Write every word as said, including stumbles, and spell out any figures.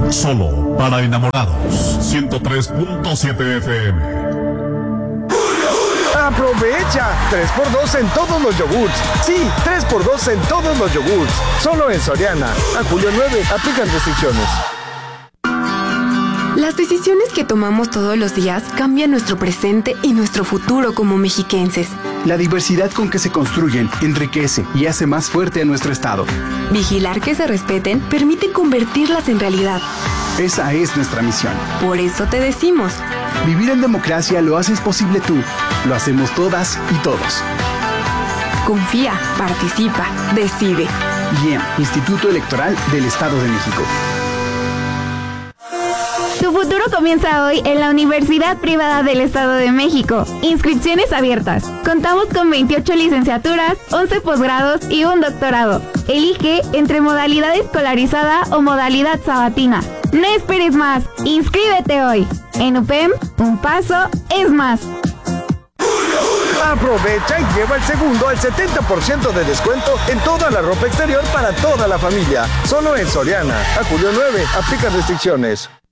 Solo para enamorados. ciento tres punto siete F M. ¡Aprovecha! tres por dos en todos los yogurts. Sí, tres por dos en todos los yogurts. Solo en Soriana. A julio nueve, aplican restricciones. Las decisiones que tomamos todos los días cambian nuestro presente y nuestro futuro como mexiquenses. La diversidad con que se construyen enriquece y hace más fuerte a nuestro estado. Vigilar que se respeten permite convertirlas en realidad. Esa es nuestra misión. Por eso te decimos: vivir en democracia lo haces posible tú. Lo hacemos todas y todos. Confía, participa, decide. I E M, Instituto Electoral del Estado de México. Tu futuro comienza hoy en la Universidad Privada del Estado de México. Inscripciones abiertas. Contamos con veintiocho licenciaturas, once posgrados y un doctorado. Elige entre modalidad escolarizada o modalidad sabatina. No esperes más. Inscríbete hoy. En U P E M, un paso es más. Aprovecha y lleva el segundo al setenta por ciento de descuento en toda la ropa exterior para toda la familia. Solo en Soriana. A julio nueve, aplican restricciones.